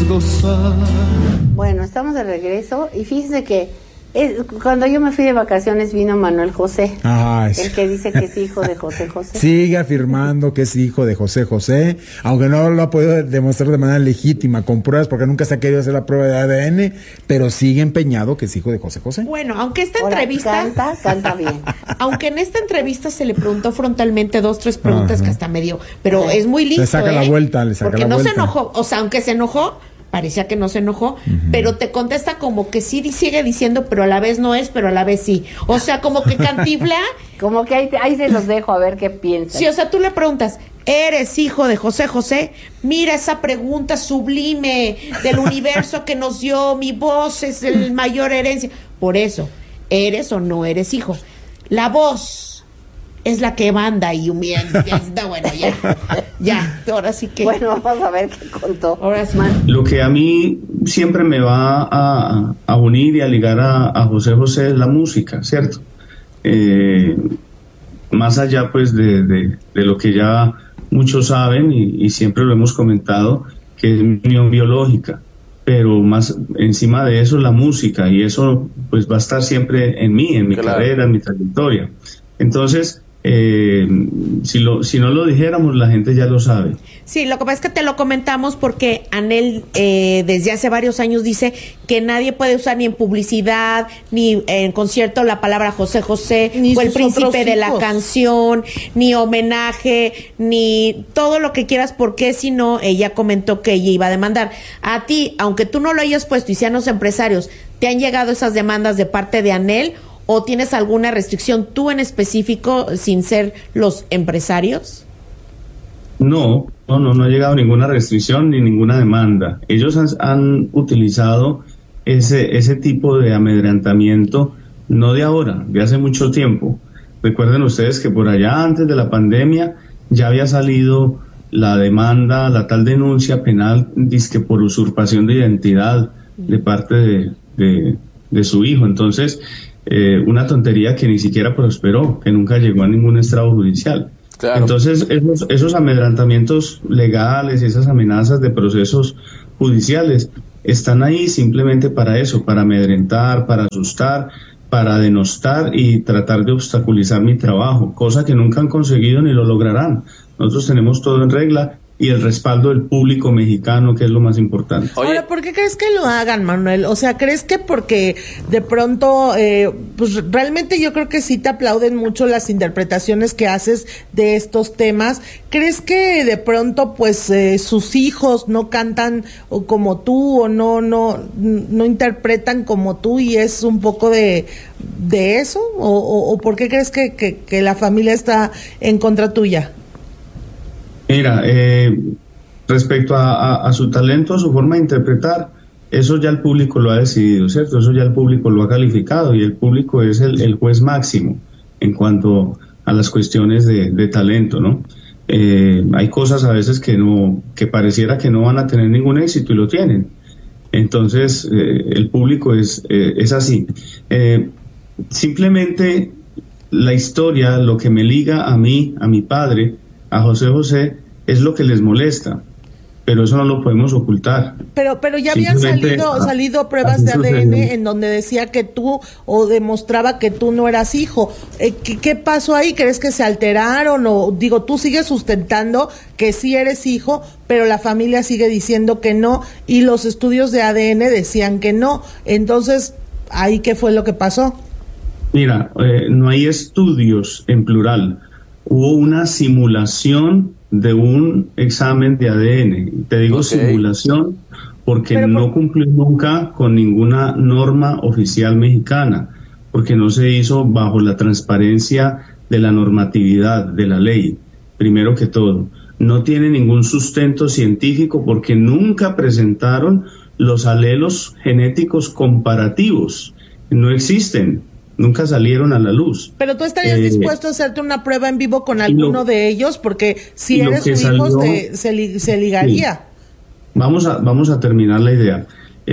quieres gozar. Bueno, estamos de regreso y fíjese que cuando yo me fui de vacaciones vino Manuel José, el que dice que es hijo de José José. Sigue afirmando que es hijo de José José, aunque no lo ha podido demostrar de manera legítima, con pruebas, porque nunca se ha querido hacer la prueba de ADN, pero sigue empeñado que es hijo de José José. Bueno, aunque esta entrevista... Canta bien. Aunque en esta entrevista se le preguntó frontalmente 2, 3 preguntas que hasta me dio, pero es muy listo, le saca la vuelta. Porque no se enojó, o sea, aunque se enojó, parecía que no se enojó, pero te contesta como que sí sigue diciendo, pero a la vez no es, pero a la vez sí. O sea, como que cantifla. Como que ahí se los dejo a ver qué piensan. Sí, o sea, tú le preguntas, ¿eres hijo de José José? Mira esa pregunta sublime del universo que nos dio, mi voz es el mayor herencia. Por eso, ¿eres o no eres hijo? La voz es la que manda y humillando. Bueno, ya, ahora sí que... Bueno, vamos a ver qué contó. Ahora sí. Lo que a mí siempre me va a unir y a ligar a José José es la música, ¿cierto? Más allá pues de lo que ya muchos saben y siempre lo hemos comentado, que es mi unión biológica, pero más encima de eso la música, y eso pues va a estar siempre en mí, en mi carrera, en mi trayectoria. Entonces, si no lo dijéramos, la gente ya lo sabe. Sí, lo que pasa es que te lo comentamos porque Anel desde hace varios años dice que nadie puede usar ni en publicidad ni en concierto la palabra José José, ni fue el príncipe de la canción, ni homenaje, ni todo lo que quieras, porque si no, ella comentó que ella iba a demandar. A ti, aunque tú no lo hayas puesto y sean los empresarios, ¿te han llegado esas demandas de parte de Anel? ¿O tienes alguna restricción tú en específico sin ser los empresarios? No ha llegado ninguna restricción ni ninguna demanda. Ellos han utilizado ese tipo de amedrentamiento, no de ahora, de hace mucho tiempo. Recuerden ustedes que por allá antes de la pandemia ya había salido la demanda, la tal denuncia penal, dizque por usurpación de identidad de parte de su hijo. Entonces, una tontería que ni siquiera prosperó, que nunca llegó a ningún estrado judicial. Claro. Entonces, esos amedrentamientos legales, esas amenazas de procesos judiciales, están ahí simplemente para eso, para amedrentar, para asustar, para denostar y tratar de obstaculizar mi trabajo, cosa que nunca han conseguido ni lo lograrán. Nosotros tenemos todo en regla y el respaldo del público mexicano, que es lo más importante. Ahora, ¿por qué crees que lo hagan, Manuel? O sea, ¿crees que porque de pronto, pues realmente yo creo que sí te aplauden mucho las interpretaciones que haces de estos temas? ¿Crees que de pronto, pues, sus hijos no cantan como tú o no interpretan como tú y es un poco de eso? ¿O por qué crees que la familia está en contra tuya? Mira, respecto a su talento, a su forma de interpretar, eso ya el público lo ha decidido, ¿cierto? Eso ya el público lo ha calificado y el público es el juez máximo en cuanto a las cuestiones de talento, ¿no? Hay cosas a veces que pareciera que no van a tener ningún éxito y lo tienen. Entonces, el público es así. Simplemente la historia, lo que me liga a mí, a mi padre, a José José, es lo que les molesta, pero eso no lo podemos ocultar. Pero ya habían salido pruebas de ADN en donde decía que tú, o demostraba que tú no eras hijo. ¿Qué pasó ahí? ¿Crees que se alteraron? O digo, tú sigues sustentando que sí eres hijo, pero la familia sigue diciendo que no, y los estudios de ADN decían que no. Entonces, ¿ahí qué fue lo que pasó? Mira, no hay estudios en plural. Hubo una simulación de un examen de ADN. Te digo simulación porque no cumplió nunca con ninguna norma oficial mexicana, porque no se hizo bajo la transparencia de la normatividad de la ley, primero que todo. No tiene ningún sustento científico porque nunca presentaron los alelos genéticos comparativos. No existen. Nunca salieron a la luz. Pero tú estarías dispuesto a hacerte una prueba en vivo con alguno de ellos, porque si eres su hijo se ligaría. Vamos a terminar la idea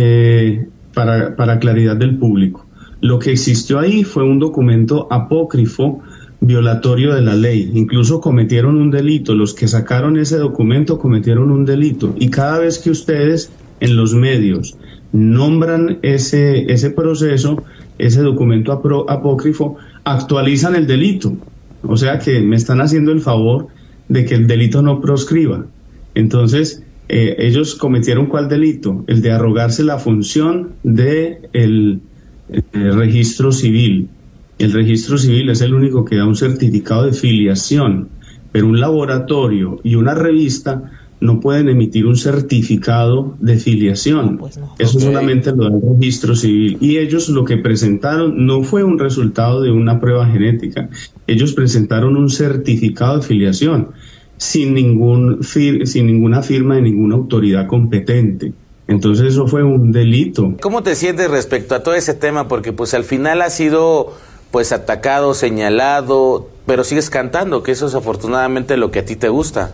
para claridad del público. Lo que existió ahí fue un documento apócrifo violatorio de la ley. Incluso cometieron un delito. Los que sacaron ese documento cometieron un delito. Y cada vez que ustedes en los medios nombran ese proceso, ese documento apócrifo, actualizan el delito. O sea que me están haciendo el favor de que el delito no proscriba. Entonces, ellos cometieron ¿cuál delito? El de arrogarse la función de el registro civil. El registro civil es el único que da un certificado de filiación, pero un laboratorio y una revista no pueden emitir un certificado de filiación. Pues no. Eso solamente lo da el registro civil. Y ellos lo que presentaron no fue un resultado de una prueba genética. Ellos presentaron un certificado de filiación sin ninguna firma de ninguna autoridad competente. Entonces eso fue un delito. ¿Cómo te sientes respecto a todo ese tema? Porque pues al final has sido pues atacado, señalado, pero sigues cantando, que eso es afortunadamente lo que a ti te gusta.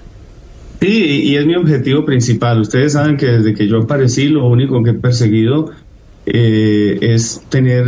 Sí, y es mi objetivo principal. Ustedes saben que desde que yo aparecí, lo único que he perseguido es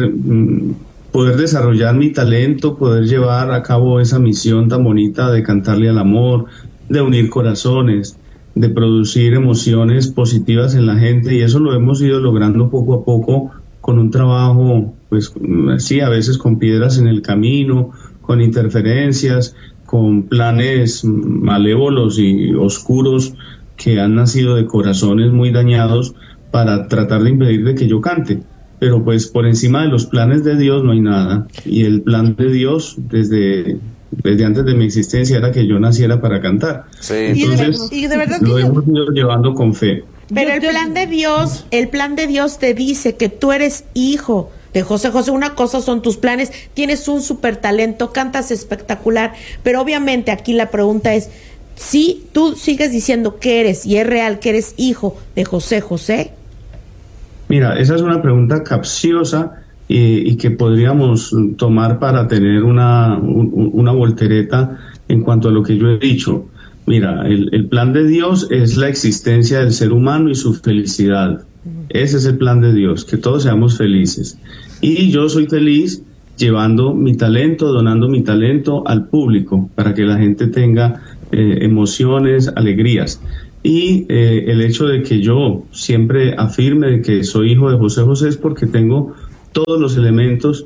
poder desarrollar mi talento, poder llevar a cabo esa misión tan bonita de cantarle al amor, de unir corazones, de producir emociones positivas en la gente, y eso lo hemos ido logrando poco a poco con un trabajo, pues sí, a veces con piedras en el camino, con interferencias, con planes malévolos y oscuros que han nacido de corazones muy dañados para tratar de impedir de que yo cante. Pero pues por encima de los planes de Dios no hay nada, y el plan de Dios desde antes de mi existencia era que yo naciera para cantar. Sí. Entonces, y de verdad lo hemos ido llevando con fe. Pero el plan de Dios te dice que tú eres hijo de José José. Una cosa son tus planes, tienes un súper talento, cantas espectacular, pero obviamente aquí la pregunta es, si tú sigues diciendo que eres, y es real que eres hijo de José José. Mira, esa es una pregunta capciosa y que podríamos tomar para tener una voltereta en cuanto a lo que yo he dicho. Mira, el plan de Dios es la existencia del ser humano y su felicidad. Ese es el plan de Dios, que todos seamos felices. Y yo soy feliz llevando mi talento, donando mi talento al público, para que la gente tenga emociones, alegrías. Y el hecho de que yo siempre afirme de que soy hijo de José José es porque tengo todos los elementos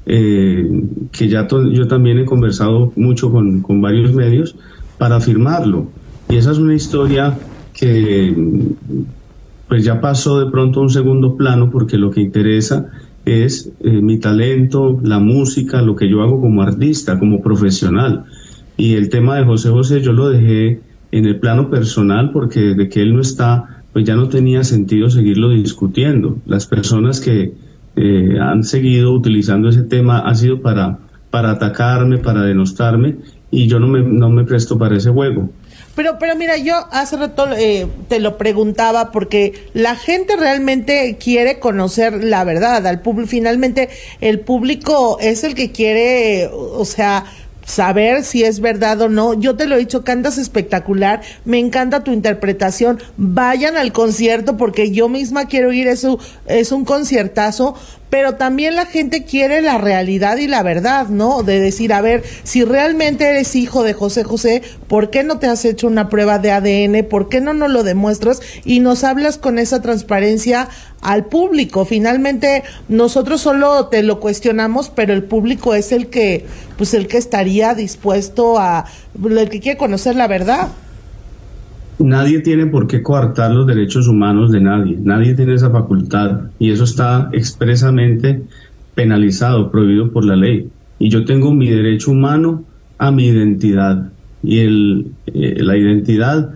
que yo también he conversado mucho con varios medios para afirmarlo. Y esa es una historia que pues ya pasó de pronto a un segundo plano, porque lo que interesa es mi talento, la música, lo que yo hago como artista, como profesional. Y el tema de José José yo lo dejé en el plano personal, porque desde que él no está, pues ya no tenía sentido seguirlo discutiendo. Las personas que han seguido utilizando ese tema ha sido para atacarme, para denostarme, y yo no me presto para ese juego. Pero mira, yo hace rato te lo preguntaba porque la gente realmente quiere conocer la verdad. Finalmente el público es el que quiere, o sea, saber si es verdad o no. Yo te lo he dicho, cantas espectacular, me encanta tu interpretación, vayan al concierto porque yo misma quiero ir, es un conciertazo, pero también la gente quiere la realidad y la verdad, ¿no? De decir, a ver, si realmente eres hijo de José José, ¿por qué no te has hecho una prueba de ADN? ¿Por qué no nos lo demuestras y nos hablas con esa transparencia al público? Finalmente, nosotros solo te lo cuestionamos, pero el público es el que estaría dispuesto el que quiere conocer la verdad. Nadie tiene por qué coartar los derechos humanos de nadie. Nadie tiene esa facultad, y eso está expresamente penalizado, prohibido por la ley. Y yo tengo mi derecho humano a mi identidad, y la identidad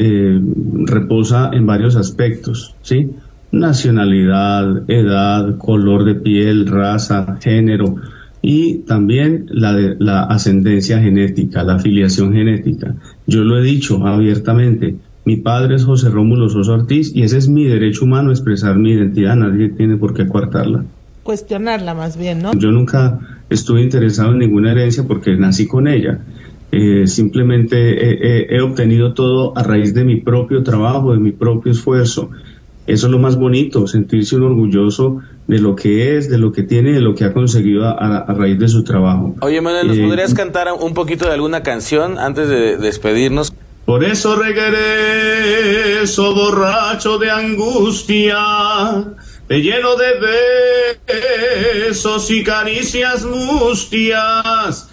reposa en varios aspectos, ¿sí? Nacionalidad, edad, color de piel, raza, género, y también la ascendencia genética, la afiliación genética. Yo lo he dicho abiertamente, mi padre es José Rómulo Sosa Ortiz, y ese es mi derecho humano a expresar mi identidad, nadie tiene por qué coartarla. Cuestionarla más bien, ¿no? Yo nunca estuve interesado en ninguna herencia porque nací con ella. Simplemente he obtenido todo a raíz de mi propio trabajo, de mi propio esfuerzo. Eso es lo más bonito, sentirse un orgulloso de lo que es, de lo que tiene, de lo que ha conseguido a raíz de su trabajo. Oye, Manuel, ¿nos podrías cantar un poquito de alguna canción antes de despedirnos? Por eso regreso borracho de angustia, te lleno de besos y caricias mustias,